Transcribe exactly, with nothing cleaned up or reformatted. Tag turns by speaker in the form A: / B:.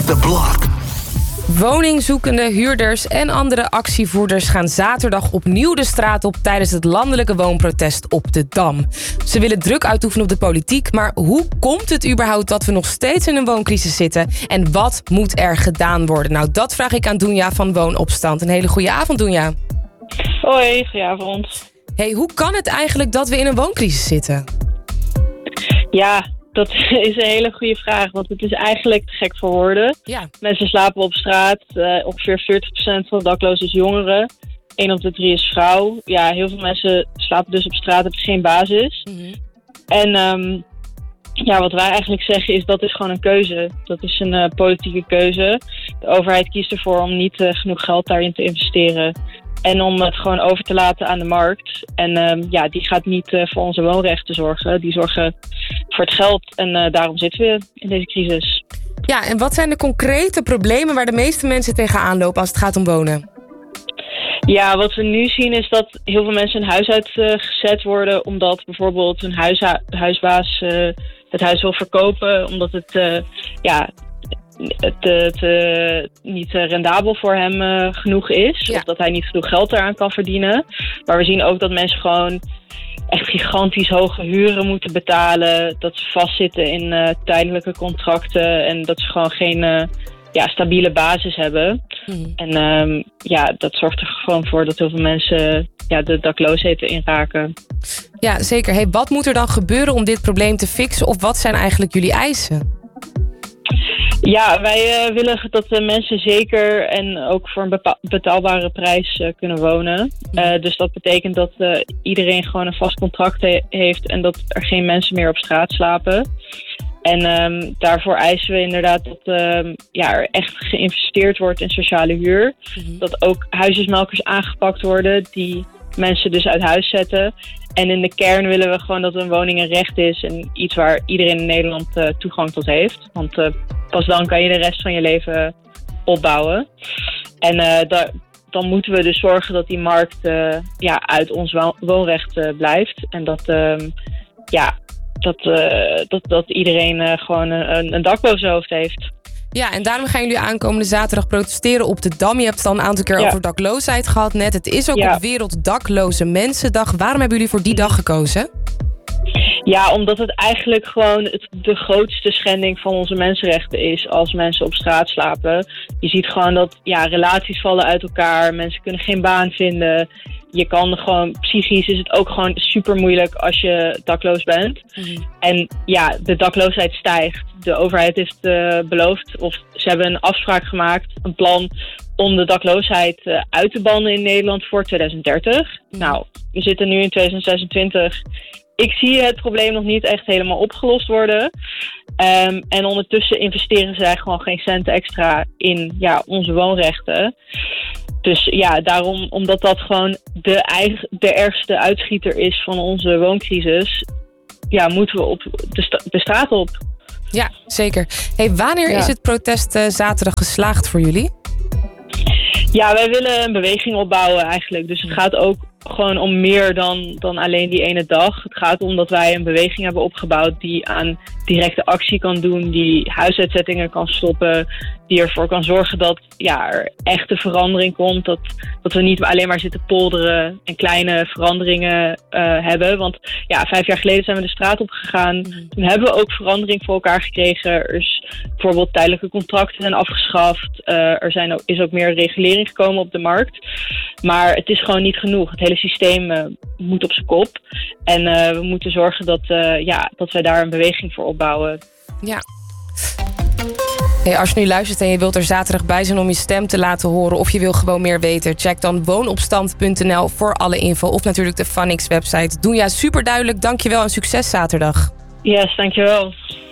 A: the block.
B: Woningzoekende huurders en andere actievoerders gaan zaterdag opnieuw de straat op tijdens het landelijke woonprotest op de Dam. Ze willen druk uitoefenen op de politiek, maar hoe komt het überhaupt dat we nog steeds in een wooncrisis zitten? En wat moet er gedaan worden? Nou, dat vraag ik aan Doenja van Woonopstand. Een hele goede avond, Doenja.
C: Hoi, goedenavond.
B: Hey, hoe kan het eigenlijk dat we in een wooncrisis zitten?
C: Ja, dat is een hele goede vraag, want het is eigenlijk te gek voor woorden.
B: Ja.
C: Mensen slapen op straat, uh, ongeveer veertig procent van de daklozen is jongeren. één op de drie is vrouw. Ja, heel veel mensen slapen dus op straat, hebben geen basis.
B: Mm-hmm.
C: En um, ja, wat wij eigenlijk zeggen is, dat is gewoon een keuze. Dat is een uh, politieke keuze. De overheid kiest ervoor om niet uh, genoeg geld daarin te investeren. En om het gewoon over te laten aan de markt. En um, ja, die gaat niet uh, voor onze woonrechten zorgen. Die zorgen voor het geld. En uh, daarom zitten we in deze crisis.
B: Ja, en wat zijn de concrete problemen waar de meeste mensen tegenaan lopen als het gaat om wonen?
C: Ja, wat we nu zien is dat heel veel mensen hun huis uitgezet uh, worden. Omdat bijvoorbeeld hun huisha- huisbaas uh, het huis wil verkopen. Omdat het uh, ja, het, het uh, niet uh, rendabel voor hem uh, genoeg is.
B: Ja.
C: Of dat hij niet genoeg geld eraan kan verdienen. Maar we zien ook dat mensen gewoon echt gigantisch hoge huren moeten betalen. Dat ze vastzitten in uh, tijdelijke contracten. En dat ze gewoon geen uh, ja, stabiele basis hebben.
B: Hmm.
C: En um, ja, dat zorgt er gewoon voor dat heel veel mensen ja, de dakloosheid inraken.
B: Ja, zeker. Hey, wat moet er dan gebeuren om dit probleem te fixen? Of wat zijn eigenlijk jullie eisen?
C: Ja, wij uh, willen dat de mensen zeker en ook voor een bepa- betaalbare prijs uh, kunnen wonen. Uh, dus dat betekent dat uh, iedereen gewoon een vast contract he- heeft en dat er geen mensen meer op straat slapen. En um, daarvoor eisen we inderdaad dat um, ja, er echt geïnvesteerd wordt in sociale huur.
B: Mm-hmm.
C: Dat ook huisjesmelkers aangepakt worden die mensen dus uit huis zetten. En in de kern willen we gewoon dat een woning een recht is en iets waar iedereen in Nederland uh, toegang tot heeft. Want uh, pas dan kan je de rest van je leven opbouwen. En uh, da- dan moeten we dus zorgen dat die markt uh, ja, uit ons wo- woonrecht uh, blijft. En dat, uh, ja, dat, uh, dat, dat iedereen uh, gewoon een, een dak boven zijn hoofd heeft.
B: Ja, en daarom gaan jullie aankomende zaterdag protesteren op de Dam. Je hebt het al een aantal keer
C: Ja.
B: over dakloosheid gehad net. Het is ook
C: Ja.
B: op Werelddakloze Mensendag. Waarom hebben jullie voor die dag gekozen?
C: Ja, omdat het eigenlijk gewoon het, de grootste schending van onze mensenrechten is als mensen op straat slapen. Je ziet gewoon dat ja, relaties vallen uit elkaar, mensen kunnen geen baan vinden. Je kan gewoon, psychisch is het ook gewoon super moeilijk als je dakloos bent.
B: Mm-hmm.
C: En ja, de dakloosheid stijgt. De overheid heeft uh, beloofd, of ze hebben een afspraak gemaakt, een plan om de dakloosheid uh, uit te bannen in Nederland voor twintig dertig.
B: Mm-hmm.
C: Nou, we zitten nu in twintig zesentwintig. Ik zie het probleem nog niet echt helemaal opgelost worden. Um, en ondertussen investeren zij gewoon geen cent extra in ja, onze woonrechten. Dus ja, daarom, omdat dat gewoon de, eigen, de ergste uitschieter is van onze wooncrisis, ja, moeten we op de, sta- de straat op.
B: Ja, zeker. Hey, wanneer
C: Ja.
B: is het protest uh, zaterdag geslaagd voor jullie?
C: Ja, wij willen een beweging opbouwen eigenlijk. Dus het gaat ook gewoon om meer dan, dan alleen die ene dag. Het gaat om dat wij een beweging hebben opgebouwd die aan directe actie kan doen, die huisuitzettingen kan stoppen, die ervoor kan zorgen dat ja, er echte verandering komt. Dat, dat we niet alleen maar zitten polderen en kleine veranderingen uh, hebben. Want ja, vijf jaar geleden zijn we de straat op gegaan.
B: Mm-hmm.
C: Toen hebben we ook verandering voor elkaar gekregen. Er is bijvoorbeeld tijdelijke contracten zijn afgeschaft. Uh, er zijn ook, is ook meer regulering gekomen op de markt. Maar het is gewoon niet genoeg. Het hele systeem uh, moet op zijn kop. En uh, we moeten zorgen dat, uh, ja, dat wij daar een beweging voor opbouwen.
B: Ja. Hey, als je nu luistert en je wilt er zaterdag bij zijn om je stem te laten horen, of je wil gewoon meer weten, check dan woonopstand punt n l voor alle info. Of natuurlijk de Funix website. Doenja, super duidelijk. Dankjewel en succes zaterdag.
C: Yes, dankjewel.